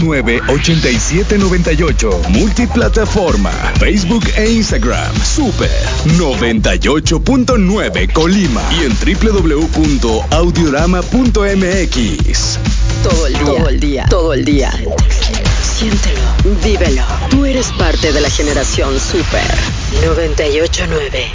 809-8798. Multiplataforma, Facebook e Instagram. Super 98.9 Colima. Y en www.audiorama.mx. Todo el día. Siéntelo, vívelo. Tú eres parte de la generación Super 98.9.